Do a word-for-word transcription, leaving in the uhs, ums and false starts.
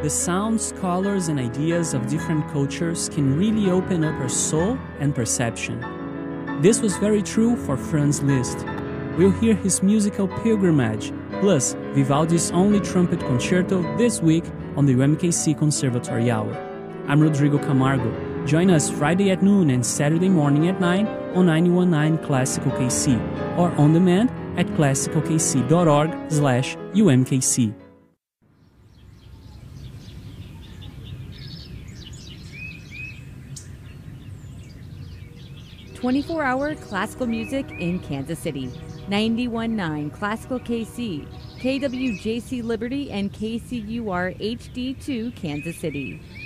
The sounds, colors, and ideas of different cultures can really open up our soul and perception. This was very true for Franz Liszt. We'll hear his musical pilgrimage, plus Vivaldi's only trumpet concerto this week on the U M K C Conservatory Hour. I'm Rodrigo Camargo. Join us Friday at noon and Saturday morning at nine on ninety-one point nine Classical K C or on demand at classicalkc.org slash UMKC. twenty-four hour classical music in Kansas City. ninety-one point nine Classical K C, K W J C Liberty, and K C U R H D two Kansas City.